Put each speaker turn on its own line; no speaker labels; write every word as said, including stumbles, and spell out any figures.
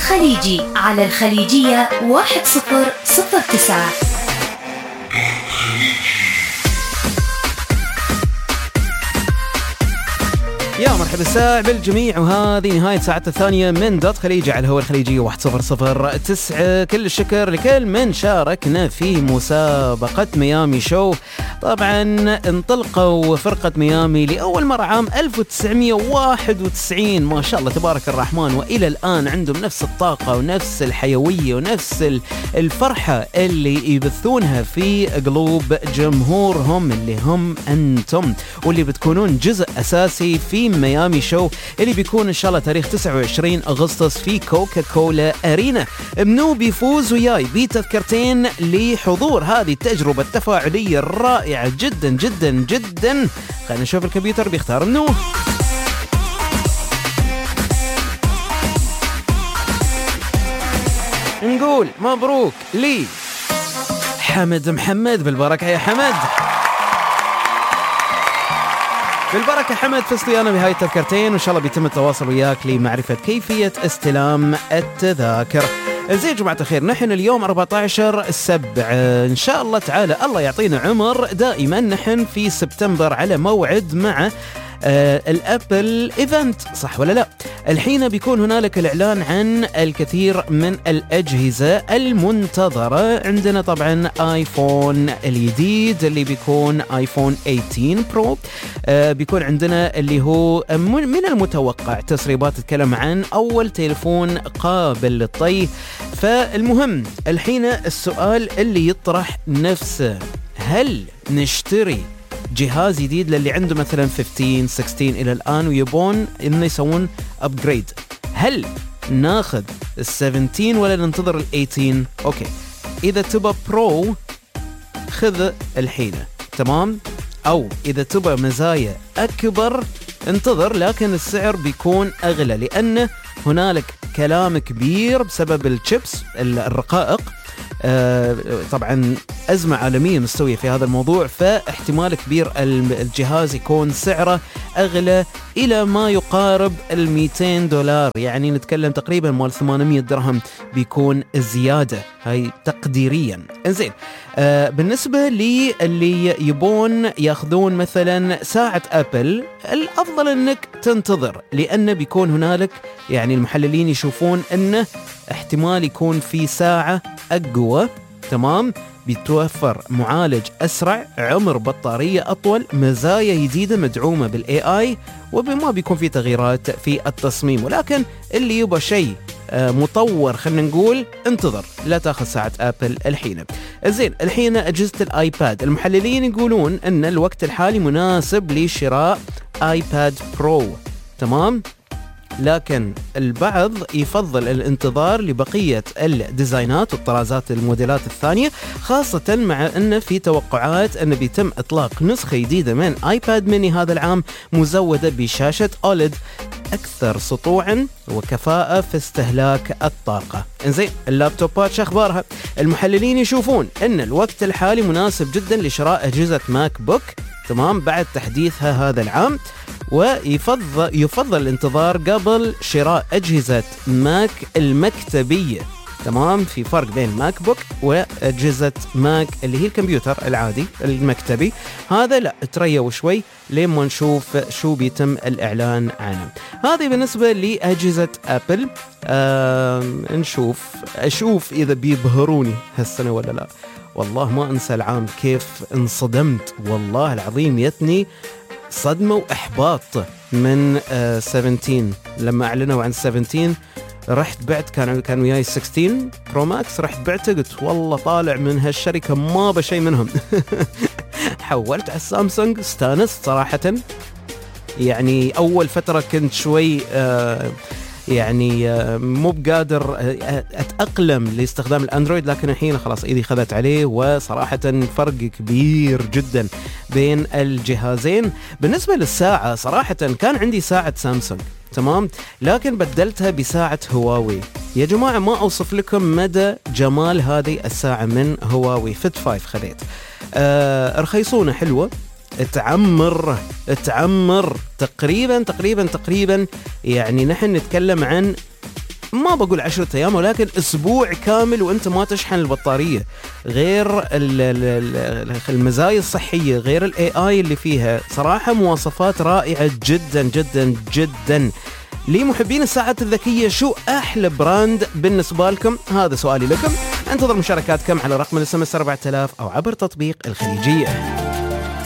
خليجي على الخليجية واحد صفر صفر تسعة.
يا مرحبا الساعة بالجميع، وهذه نهاية ساعة الثانية من دوت خليجي على الهواء الخليجي واحد صفر صفر تسعة. كل الشكر لكل من شاركنا في مسابقة ميامي شو. طبعا انطلقوا فرقة ميامي لأول مرة عام ألف وتسعمية وواحد وتسعين، ما شاء الله تبارك الرحمن، وإلى الآن عندهم نفس الطاقة ونفس الحيوية ونفس الفرحة اللي يبثونها في قلوب جمهورهم اللي هم أنتم، واللي بتكونون جزء أساسي في ميامي شو اللي بيكون إن شاء الله تاريخ تسعة وعشرين أغسطس في كوكا كولا أرينا. منو بيفوز وياي بتذكرتين لحضور هذه التجربة التفاعلية الرائعة جدا جدا جدا؟ خلينا نشوف الكمبيوتر بيختار منو. نقول مبروك لي حمد محمد. بالبركة يا حمد، بالبركة حمد، فزت ويانا بهاي التذكرتين، وإن شاء الله بيتم التواصل وياك لمعرفة كيفية استلام التذاكر. زين يا جماعة الخير، نحن اليوم أربعة عشر سبعة إن شاء الله تعالى، الله يعطينا عمر دائما. نحن في سبتمبر على موعد مع آه الأبل إيفنت، صح ولا لا؟ الحين بيكون هنالك الإعلان عن الكثير من الأجهزة المنتظرة. عندنا طبعا آيفون الجديد اللي بيكون آيفون ثمانية عشر برو، آه بيكون عندنا اللي هو من المتوقع تسريبات تتكلم عن أول تليفون قابل للطي. فالمهم الحين السؤال اللي يطرح نفسه، هل نشتري جهاز جديد للي عنده مثلا خمستاشر ستاشر إلى الآن ويبون إنه يسوون أبجريد؟ هل ناخذ السبعتاشر ولا ننتظر الثمانية عشر؟ أوكي، إذا تبى برو خذ الحين، تمام؟ أو إذا تبى مزايا أكبر انتظر، لكن السعر بيكون أغلى لأن هنالك كلام كبير بسبب الشيبس الرقائق. آه طبعا أزمة عالمية مستوية في هذا الموضوع، فاحتمال كبير الجهاز يكون سعره أغلى إلى ما يقارب المئتين دولار، يعني نتكلم تقريبا مال ثمانمية درهم بيكون زيادة، هاي تقديريا. انزين، آه بالنسبة لي اللي يبون ياخذون مثلا ساعة أبل، الأفضل أنك تنتظر، لأن بيكون هنالك يعني المحللين يشوفون أنه احتمال يكون في ساعة أقوى، تمام؟ بيتوفر معالج أسرع، عمر بطارية أطول، مزايا جديدة مدعومة بالإي آي، وبما بيكون في تغييرات في التصميم. ولكن اللي يبغى شيء مطور خلينا نقول انتظر، لا تاخذ ساعة أبل الحين. زين، الحين أجهزة الآيباد، المحللين يقولون أن الوقت الحالي مناسب لشراء آيباد برو، تمام؟ لكن البعض يفضل الانتظار لبقية الديزاينات والطرازات الموديلات الثانية، خاصة مع أن في توقعات أن بيتم إطلاق نسخة جديدة من آيباد ميني هذا العام مزودة بشاشة أوليد أكثر سطوعا وكفاءة في استهلاك الطاقة. إنزين، اللابتوبات شخبارها؟ المحللين يشوفون أن الوقت الحالي مناسب جدا لشراء أجهزة ماك بوك، تمام، بعد تحديثها هذا العام، ويفضل يفضل الانتظار قبل شراء أجهزة ماك المكتبية، تمام؟ في فرق بين ماك بوك وأجهزة ماك اللي هي الكمبيوتر العادي المكتبي، هذا لا تريوا شوي لما نشوف شو بيتم الإعلان عنه. هذه بالنسبة لأجهزة أبل. آه نشوف أشوف إذا بيبهروني هالسنة ولا لا. والله ما أنسى العام كيف انصدمت، والله العظيم يتني صدمة وإحباط من آه سبعتاشر لما أعلنوا عن سبعتاشر. رحت بعت، كان كان وياي ستة عشر برو ماكس، رحت بعته، قلت والله طالع من هالشركة ما بشي منهم. حولت على السامسونج، استانست صراحة. يعني أول فترة كنت شوي آه يعني مو بقادر أتأقلم لاستخدام الأندرويد، لكن الحين خلاص إيدي خذت عليه، وصراحة فرق كبير جدا بين الجهازين. بالنسبة للساعة صراحة كان عندي ساعة سامسونج، تمام، لكن بدلتها بساعة هواوي. يا جماعة ما أوصف لكم مدى جمال هذه الساعة من هواوي. فيت فايف خذيت، أه رخيصونة حلوة، تعمر تعمر تقريبا تقريبا تقريبا يعني نحن نتكلم عن ما بقول عشرة أيام ولكن أسبوع كامل وأنت ما تشحن البطارية. غير المزايا الصحية، غير الاي اي اللي فيها، صراحة مواصفات رائعة جدا جدا جدا. لمحبين الساعات الذكية شو أحلى براند بالنسبة لكم؟ هذا سؤالي لكم. انتظر مشاركاتكم على رقم الاس ام اس أربعة آلاف أو عبر تطبيق الخليجية.